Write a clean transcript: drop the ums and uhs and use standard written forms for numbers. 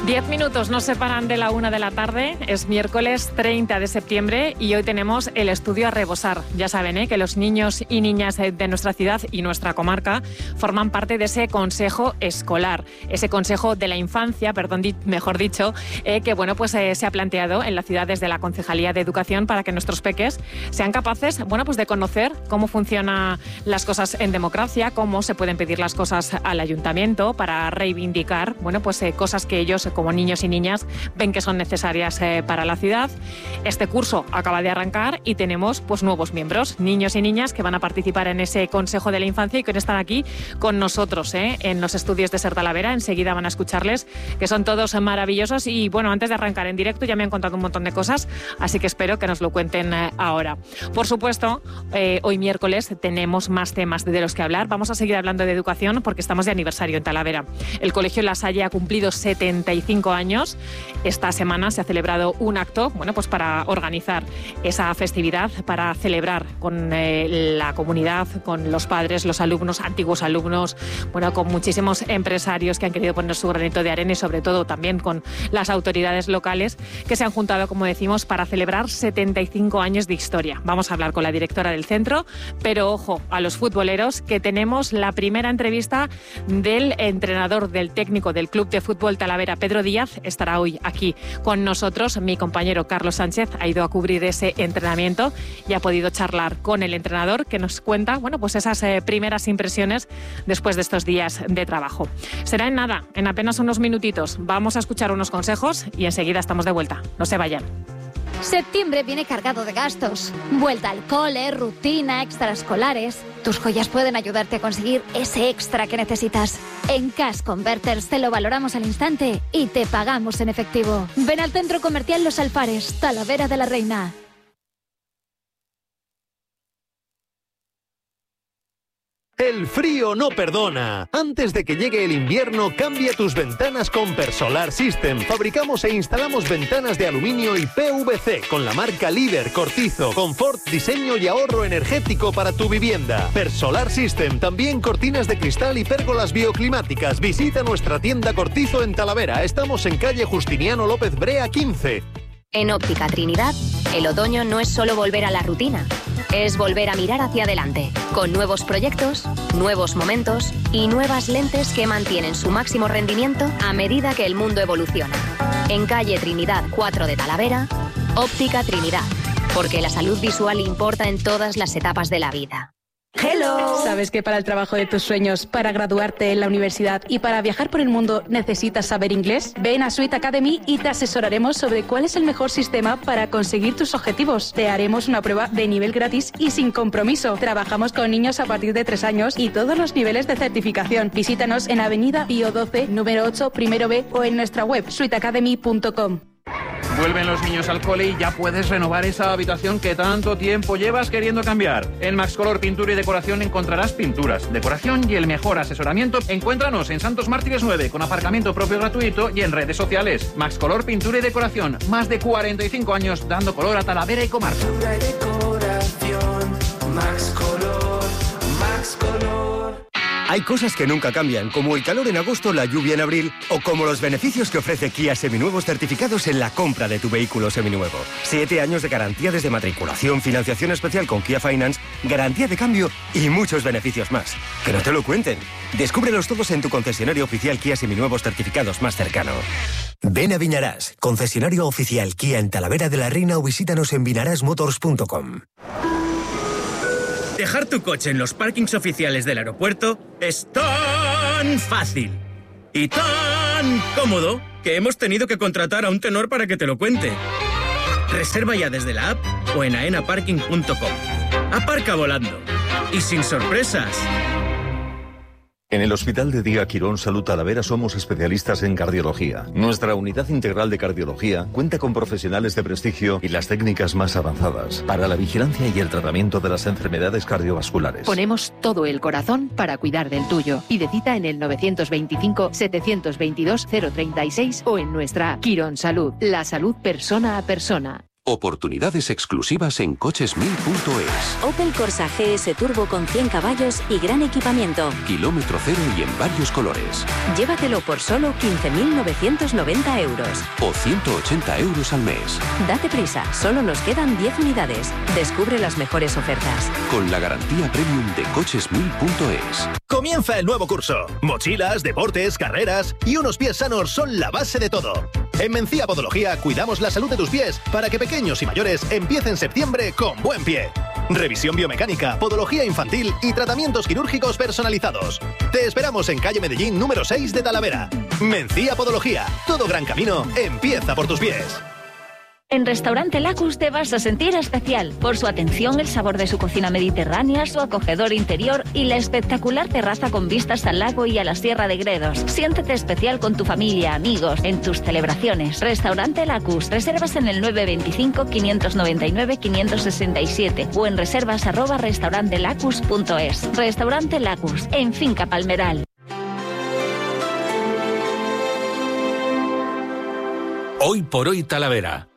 10 minutos nos separan de la 1 de la tarde, es miércoles 30 de septiembre y hoy tenemos el estudio a rebosar. Ya saben que los niños y niñas de nuestra ciudad y nuestra comarca forman parte de ese consejo escolar, ese consejo de la infancia, mejor dicho, que bueno, pues se ha planteado en la ciudad desde la Concejalía de Educación para que nuestros peques sean capaces, bueno, pues de conocer cómo funcionan las cosas en democracia, cómo se pueden pedir las cosas al ayuntamiento para reivindicar, bueno, pues cosas que ellos como niños y niñas ven que son necesarias para la ciudad. Este curso acaba de arrancar y tenemos pues nuevos miembros, niños y niñas que van a participar en ese Consejo de la Infancia y que están aquí con nosotros en los estudios de Ser Talavera. Enseguida van a escucharles, que son todos maravillosos y bueno, antes de arrancar en directo ya me han contado un montón de cosas, así que espero que nos lo cuenten ahora. Por supuesto, hoy miércoles tenemos más temas de los que hablar. Vamos a seguir hablando de educación porque estamos de aniversario en Talavera. El Colegio La Salle ha cumplido 75 años. Esta semana se ha celebrado un acto, bueno, pues para organizar esa festividad, para celebrar con la comunidad, con los padres, los alumnos, antiguos alumnos, bueno, con muchísimos empresarios que han querido poner su granito de arena y sobre todo también con las autoridades locales que se han juntado, como decimos, para celebrar 75 años de historia. Vamos a hablar con la directora del centro, pero ojo a los futboleros, que tenemos la primera entrevista del entrenador, del técnico del Club de Fútbol Talavera, Pedro Díaz. Estará hoy aquí con nosotros. Mi compañero Carlos Sánchez ha ido a cubrir ese entrenamiento y ha podido charlar con el entrenador, que nos cuenta, bueno, pues esas primeras impresiones después de estos días de trabajo. Será en nada, en apenas unos minutitos. Vamos a escuchar unos consejos y enseguida estamos de vuelta. No se vayan. Septiembre viene cargado de gastos. Vuelta al cole, rutina, extraescolares. Tus joyas pueden ayudarte a conseguir ese extra que necesitas. En Cash Converters te lo valoramos al instante y te pagamos en efectivo. Ven al Centro Comercial Los Alfares, Talavera de la Reina. El frío no perdona. Antes de que llegue el invierno, cambia tus ventanas con Persolar System. Fabricamos e instalamos ventanas de aluminio y PVC con la marca líder, Cortizo, confort, diseño y ahorro energético para tu vivienda. Persolar System, también cortinas de cristal y pérgolas bioclimáticas. Visita nuestra tienda Cortizo en Talavera. Estamos en calle Justiniano López Brea 15. En Óptica Trinidad, el otoño no es solo volver a la rutina, es volver a mirar hacia adelante, con nuevos proyectos, nuevos momentos y nuevas lentes que mantienen su máximo rendimiento a medida que el mundo evoluciona. En calle Trinidad 4 de Talavera, Óptica Trinidad, porque la salud visual importa en todas las etapas de la vida. ¡Hello! ¿Sabes que para el trabajo de tus sueños, para graduarte en la universidad y para viajar por el mundo necesitas saber inglés? Ven a Sweet Academy y te asesoraremos sobre cuál es el mejor sistema para conseguir tus objetivos. Te haremos una prueba de nivel gratis y sin compromiso. Trabajamos con niños a partir de 3 años y todos los niveles de certificación. Visítanos en Avenida Pío 12, número 8, primero B o en nuestra web sweetacademy.com. Vuelven los niños al cole y ya puedes renovar esa habitación que tanto tiempo llevas queriendo cambiar. En Max Color Pintura y Decoración encontrarás pinturas, decoración y el mejor asesoramiento. Encuéntranos en Santos Mártires 9 con aparcamiento propio gratuito y en redes sociales. Max Color Pintura y Decoración, más de 45 años dando color a Talavera y comarca. Pintura y decoración, Max Color, Max Color. Hay cosas que nunca cambian, como el calor en agosto, la lluvia en abril, o como los beneficios que ofrece Kia Seminuevos certificados en la compra de tu vehículo seminuevo. 7 años de garantía desde matriculación, financiación especial con Kia Finance, garantía de cambio y muchos beneficios más. Que no te lo cuenten. Descúbrelos todos en tu concesionario oficial Kia Seminuevos certificados más cercano. Ven a Vinarás, concesionario oficial Kia en Talavera de la Reina, o visítanos en vinarasmotors.com. Dejar tu coche en los parkings oficiales del aeropuerto es tan fácil y tan cómodo que hemos tenido que contratar a un tenor para que te lo cuente. Reserva ya desde la app o en aenaparking.com. Aparca volando y sin sorpresas. En el Hospital de Día Quirón Salud Talavera somos especialistas en cardiología. Nuestra unidad integral de cardiología cuenta con profesionales de prestigio y las técnicas más avanzadas para la vigilancia y el tratamiento de las enfermedades cardiovasculares. Ponemos todo el corazón para cuidar del tuyo. Pide cita en el 925-722-036 o en nuestra Quirón Salud. La salud persona a persona. Oportunidades exclusivas en coches1000.es. Opel Corsa GS Turbo con 100 caballos y gran equipamiento. Kilómetro cero y en varios colores. Llévatelo por solo 15.990 euros. O 180 euros al mes. Date prisa, solo nos quedan 10 unidades. Descubre las mejores ofertas. Con la garantía premium de coches1000.es. Comienza el nuevo curso. Mochilas, deportes, carreras y unos pies sanos son la base de todo. En Mencía Podología cuidamos la salud de tus pies para que pequeños y mayores empiecen septiembre con buen pie. Revisión biomecánica, podología infantil y tratamientos quirúrgicos personalizados. Te esperamos en calle Medellín número 6 de Talavera. Mencía Podología. Todo gran camino empieza por tus pies. En Restaurante Lacus te vas a sentir especial por su atención, el sabor de su cocina mediterránea, su acogedor interior y la espectacular terraza con vistas al lago y a la Sierra de Gredos. Siéntete especial con tu familia, amigos, en tus celebraciones. Restaurante Lacus. Reservas en el 925 599 567 o en reservas@restaurantelacus.es. Restaurante Lacus, en Finca Palmeral. Hoy por hoy Talavera.